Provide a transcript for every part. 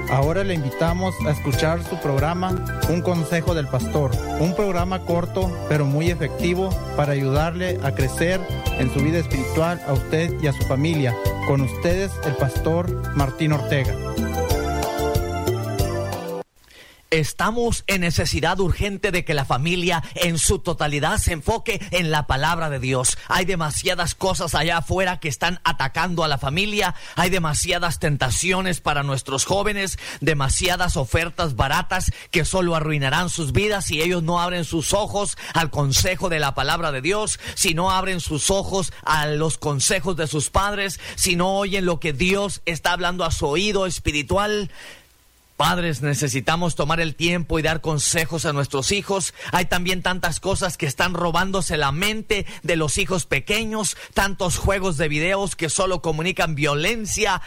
Ahora le invitamos a escuchar su programa Un Consejo del Pastor, un programa corto pero muy efectivo para ayudarle a crecer en su vida espiritual a usted y a su familia. Con ustedes, el pastor Martín Ortega. Estamos en necesidad urgente de que la familia en su totalidad se enfoque en la palabra de Dios. Hay demasiadas cosas allá afuera que están atacando a la familia. Hay demasiadas tentaciones para nuestros jóvenes, demasiadas ofertas baratas que solo arruinarán sus vidas si ellos no abren sus ojos al consejo de la palabra de Dios, si no abren sus ojos a los consejos de sus padres, si no oyen lo que Dios está hablando a su oído espiritual. Padres, necesitamos tomar el tiempo y dar consejos a nuestros hijos. Hay también tantas cosas que están robándose la mente de los hijos pequeños, tantos juegos de videos que solo comunican violencia,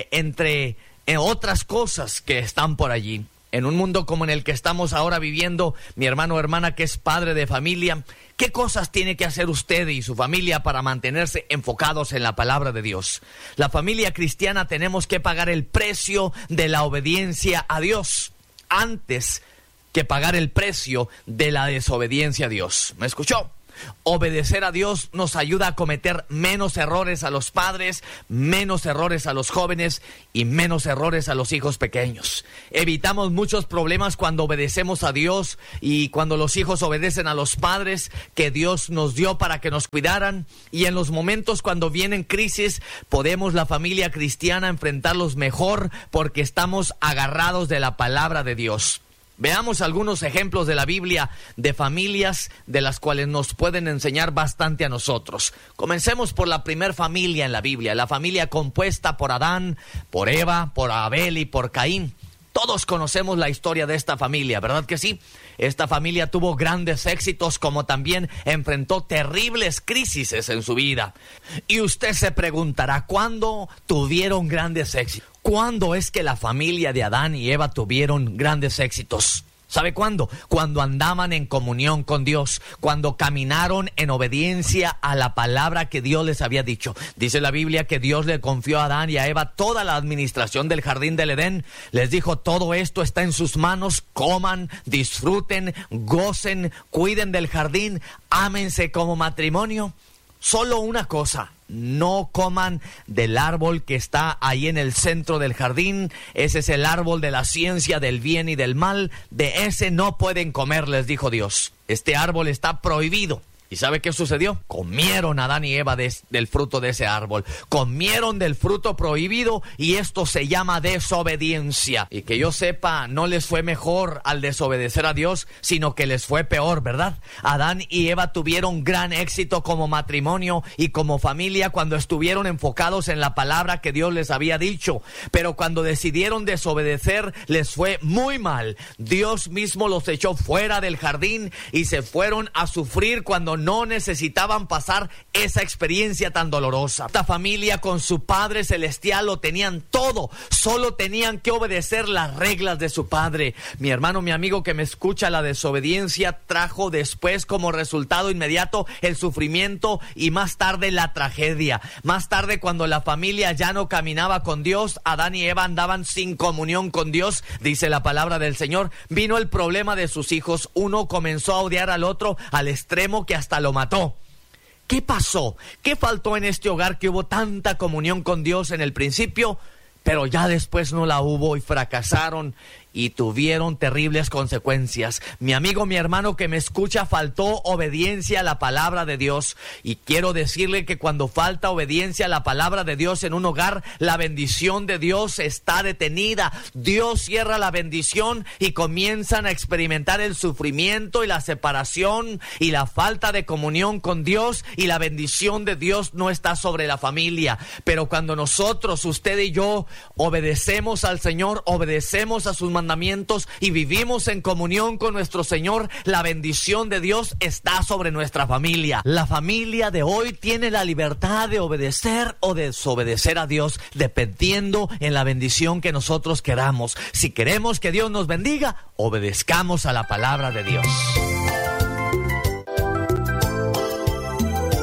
entre otras cosas que están por allí. En un mundo como en el que estamos ahora viviendo, mi hermano o hermana que es padre de familia, ¿qué cosas tiene que hacer usted y su familia para mantenerse enfocados en la palabra de Dios? La familia cristiana tenemos que pagar el precio de la obediencia a Dios antes que pagar el precio de la desobediencia a Dios. ¿Me escuchó? Obedecer a Dios nos ayuda a cometer menos errores a los padres, menos errores a los jóvenes y menos errores a los hijos pequeños. Evitamos muchos problemas cuando obedecemos a Dios y cuando los hijos obedecen a los padres que Dios nos dio para que nos cuidaran. Y en los momentos cuando vienen crisis, podemos la familia cristiana enfrentarlos mejor porque estamos agarrados de la palabra de Dios. Veamos algunos ejemplos de la Biblia de familias de las cuales nos pueden enseñar bastante a nosotros. Comencemos por la primer familia en la Biblia, la familia compuesta por Adán, por Eva, por Abel y por Caín. Todos conocemos la historia de esta familia, ¿verdad que sí? Esta familia tuvo grandes éxitos como también enfrentó terribles crisis en su vida. Y usted se preguntará, ¿cuándo tuvieron grandes éxitos? ¿Cuándo es que la familia de Adán y Eva tuvieron grandes éxitos? ¿Sabe cuándo? Cuando andaban en comunión con Dios, cuando caminaron en obediencia a la palabra que Dios les había dicho. Dice la Biblia que Dios le confió a Adán y a Eva toda la administración del jardín del Edén. Les dijo, todo esto está en sus manos, coman, disfruten, gocen, cuiden del jardín, ámense como matrimonio. Solo una cosa, no coman del árbol que está ahí en el centro del jardín. Ese es el árbol de la ciencia del bien y del mal. De ese no pueden comer, les dijo Dios. Este árbol está prohibido. ¿Y sabe qué sucedió? Comieron Adán y Eva del fruto de ese árbol. Comieron del fruto prohibido y esto se llama desobediencia. Y que yo sepa, no les fue mejor al desobedecer a Dios, sino que les fue peor, ¿verdad? Adán y Eva tuvieron gran éxito como matrimonio y como familia cuando estuvieron enfocados en la palabra que Dios les había dicho. Pero cuando decidieron desobedecer, les fue muy mal. Dios mismo los echó fuera del jardín y se fueron a sufrir cuando no necesitaban pasar esa experiencia tan dolorosa. Esta familia con su Padre Celestial lo tenían todo, solo tenían que obedecer las reglas de su Padre. Mi hermano, mi amigo que me escucha, la desobediencia trajo después como resultado inmediato el sufrimiento y más tarde la tragedia. Más tarde, cuando la familia ya no caminaba con Dios, Adán y Eva andaban sin comunión con Dios, dice la palabra del Señor, vino el problema de sus hijos. Uno comenzó a odiar al otro al extremo que hasta lo mató. ¿Qué pasó? ¿Qué faltó en este hogar que hubo tanta comunión con Dios en el principio, pero ya después no la hubo y fracasaron y tuvieron terribles consecuencias? Mi amigo, mi hermano que me escucha, faltó obediencia a la palabra de Dios. Y quiero decirle que cuando falta obediencia a la palabra de Dios en un hogar, la bendición de Dios está detenida. Dios cierra la bendición y comienzan a experimentar el sufrimiento y la separación y la falta de comunión con Dios, y la bendición de Dios no está sobre la familia. Pero cuando nosotros, usted y yo, obedecemos al Señor, obedecemos a sus mandamientos y vivimos en comunión con nuestro Señor, la bendición de Dios está sobre nuestra familia. La familia de hoy tiene la libertad de obedecer o desobedecer a Dios, dependiendo en la bendición que nosotros queramos. Si queremos que Dios nos bendiga, obedezcamos a la palabra de Dios.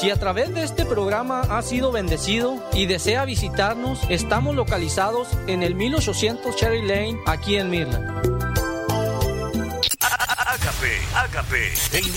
Si a través de este programa ha sido bendecido y desea visitarnos, estamos localizados en el 1800 Cherry Lane, aquí en Midland. Agape,